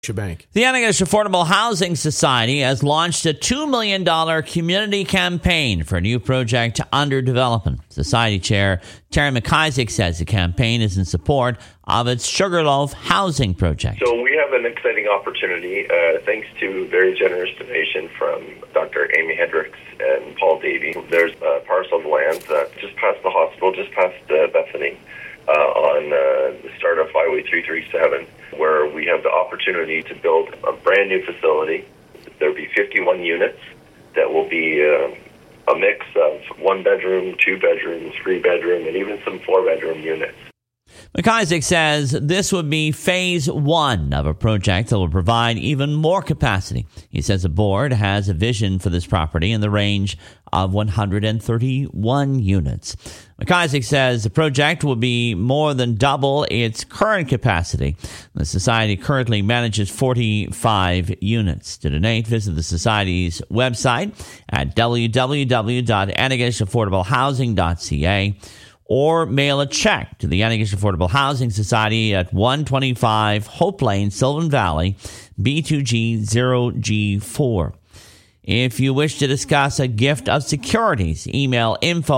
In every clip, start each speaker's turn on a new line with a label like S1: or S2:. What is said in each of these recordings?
S1: Bank.
S2: The Antigonish Affordable Housing Society has launched a $2 million community campaign for a new project under development. Society Chair Terry McIsaac says the campaign is in support of its Sugarloaf housing project.
S3: So we have an exciting opportunity, thanks to very generous donation from Dr. Amy Hendricks and Paul Davey. There's a parcel of land just past the hospital, just past Bethany, on the start of Highway 337, where we have the opportunity to build a brand new facility. There'll be 51 units that will be a mix of 1-bedroom, 2-bedroom, 3-bedroom, and even some 4-bedroom units.
S2: McIsaac says this would be phase one of a project that will provide even more capacity. He says the board has a vision for this property in the range of 131 units. McIsaac says the project will be more than double its current capacity. The society currently manages 45 units. To donate, visit the society's website at www.antigonish-affordablehousing.ca or mail a check to the Antigonish Affordable Housing Society at 125 Hope Lane, Sylvan Valley, B2G0G4. If you wish to discuss a gift of securities, email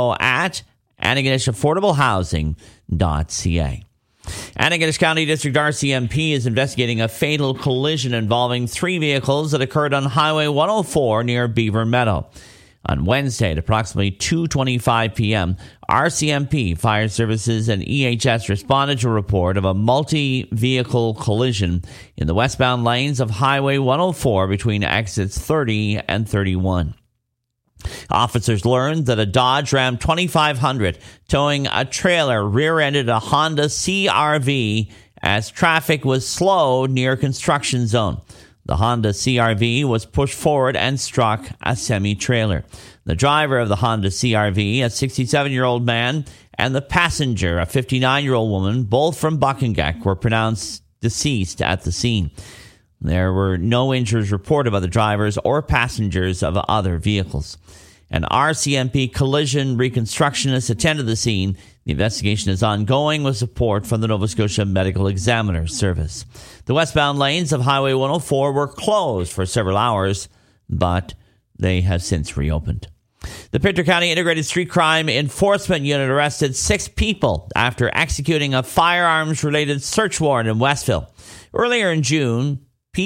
S2: info@antigonish-affordablehousing.ca. Antigonish County District RCMP is investigating a fatal collision involving 3 vehicles that occurred on Highway 104 near Beaver Meadow. On Wednesday at approximately 2:25 p.m., RCMP, Fire Services, and EHS responded to a report of a multi-vehicle collision in the westbound lanes of Highway 104 between exits 30 and 31. Officers learned that a Dodge Ram 2500 towing a trailer rear-ended a Honda CR-V as traffic was slow near construction zone. The Honda CR-V was pushed forward and struck a semi-trailer. The driver of the Honda CR-V, a 67-year-old man, and the passenger, a 59-year-old woman, both from Buckingham, were pronounced deceased at the scene. There were no injuries reported by the drivers or passengers of other vehicles. An RCMP collision reconstructionist attended the scene. The investigation is ongoing with support from the Nova Scotia Medical Examiner Service. The westbound lanes of Highway 104 were closed for several hours, but they have since reopened. The Pictou County Integrated Street Crime Enforcement Unit arrested 6 people after executing a firearms-related search warrant in Westville. Earlier in June,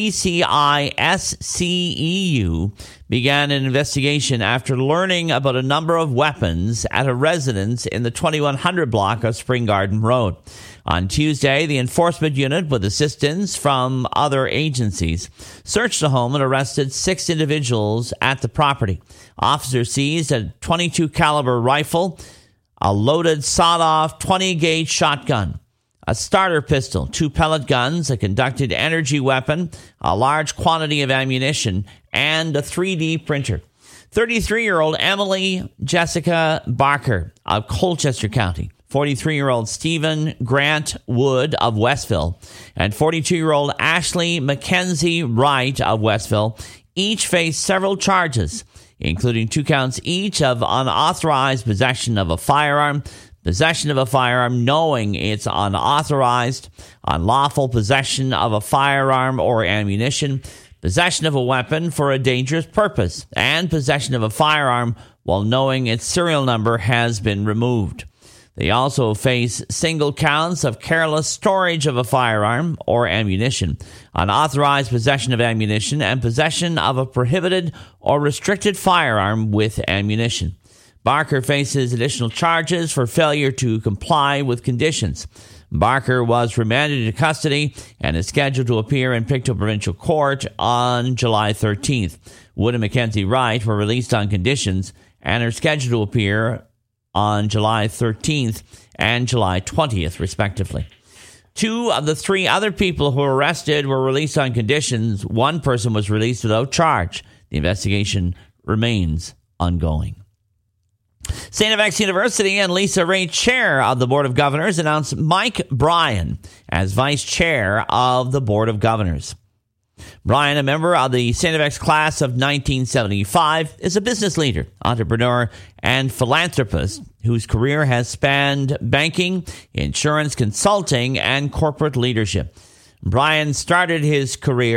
S2: PCISCEU began an investigation after learning about a number of weapons at a residence in the 2100 block of Spring Garden Road. On Tuesday, the enforcement unit, with assistance from other agencies, searched the home and arrested 6 individuals at the property. Officers seized a .22 caliber rifle, a loaded sawed-off 20-gauge shotgun, a starter pistol, 2 pellet guns, a conducted energy weapon, a large quantity of ammunition, and a 3D printer. 33-year-old Emily Jessica Barker of Colchester County, 43-year-old Stephen Grant Wood of Westville, and 42-year-old Ashley Mackenzie Wright of Westville each face several charges, including 2 counts each of unauthorized possession of a firearm, possession of a firearm knowing it's unauthorized, unlawful possession of a firearm or ammunition, possession of a weapon for a dangerous purpose, and possession of a firearm while knowing its serial number has been removed. They also face single counts of careless storage of a firearm or ammunition, unauthorized possession of ammunition, and possession of a prohibited or restricted firearm with ammunition. Barker faces additional charges for failure to comply with conditions. Barker was remanded into custody and is scheduled to appear in Pictou Provincial Court on July 13th. Wood and Mackenzie Wright were released on conditions and are scheduled to appear on July 13th and July 20th, respectively. 2 of the 3 other people who were arrested were released on conditions. 1 person was released without charge. The investigation remains ongoing. St. FX University and Lisa Ray, chair of the Board of Governors, announced Mike Bryan as vice chair of the Board of Governors. Bryan, a member of the St. FX class of 1975, is a business leader, entrepreneur, and philanthropist whose career has spanned banking, insurance, consulting, and corporate leadership. Brian started his career